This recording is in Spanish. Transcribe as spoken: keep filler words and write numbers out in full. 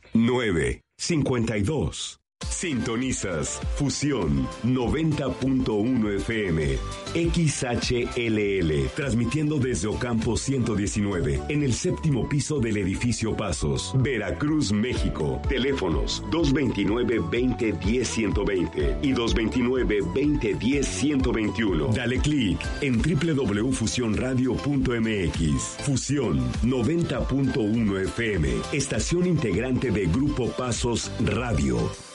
nueve cincuenta y dos. Sintonizas Fusión noventa punto uno F M, X H L L, transmitiendo desde Ocampo ciento diecinueve, en el séptimo piso del edificio Pasos, Veracruz, México. Teléfonos dos veintinueve, veinte, diez, ciento veinte y dos veintinueve, veinte, diez, ciento veintiuno. Dale clic en doble u doble u doble u punto fusión radio punto m x. Fusión noventa punto uno F M, estación integrante de Grupo Pasos Radio.